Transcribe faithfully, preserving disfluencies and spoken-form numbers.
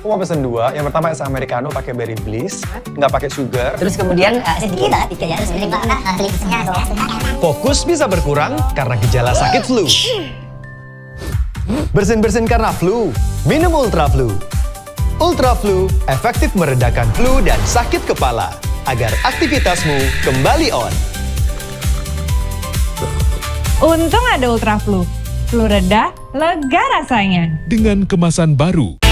Aku mau pesen dua. Yang pertama es americano pakai berry bliss, nggak pakai sugar. Terus kemudian uh, sedikit banget ya, terus Fokus bisa berkurang karena gejala sakit flu. Bersin-bersin karena flu, minum Ultra Flu. Ultra Flu efektif meredakan flu dan sakit kepala agar aktivitasmu kembali on. Untung ada Ultra Flu. Flu reda, lega rasanya. Dengan kemasan baru